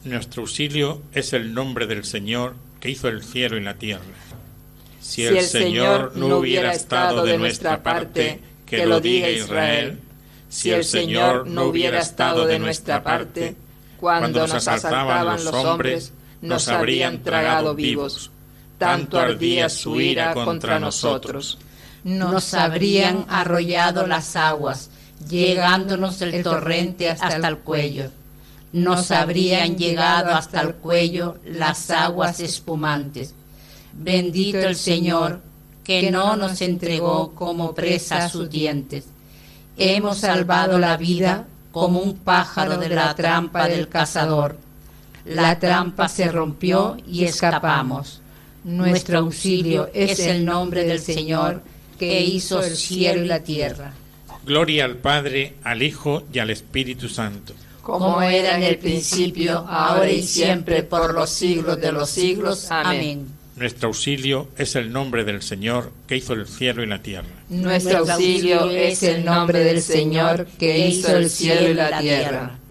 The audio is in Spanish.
Nuestro auxilio es el nombre del Señor que hizo el cielo y la tierra. Si el Señor no hubiera estado de nuestra parte, que lo diga Israel. Si el Señor no hubiera estado de nuestra parte, cuando nos asaltaban los hombres, nos habrían tragado vivos. Tanto ardía su ira contra nosotros. Nos habrían arrollado las aguas, llegándonos el torrente hasta el cuello. Nos habrían llegado hasta el cuello las aguas espumantes. Bendito el Señor, que no nos entregó como presa a sus dientes. Hemos salvado la vida como un pájaro de la trampa del cazador. La trampa se rompió y escapamos. Nuestro auxilio es el nombre del Señor, que hizo el cielo y la tierra. Gloria al Padre, al Hijo y al Espíritu Santo. Como era en el principio, ahora y siempre, por los siglos de los siglos. Amén. Nuestro auxilio es el nombre del Señor que hizo el cielo y la tierra. Nuestro auxilio es el nombre del Señor que hizo el cielo y la tierra.